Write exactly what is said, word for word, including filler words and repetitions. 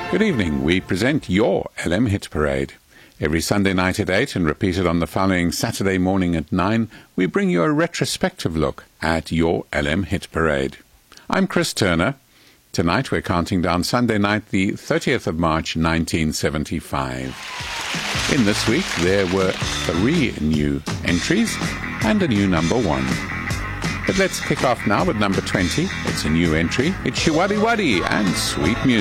Good evening. We present your L M Hit Parade. Every Sunday night at eight and repeated on the following Saturday morning at nine, we bring you a retrospective look at your L M Hit Parade. I'm Chris Turner. Tonight we're counting down Sunday night, the thirtieth of March, nineteen seventy-five. In this week, there were three new entries and a new number one. But let's kick off now with number twenty. It's a new entry. It's Shiwadi Wadi and Sweet Music.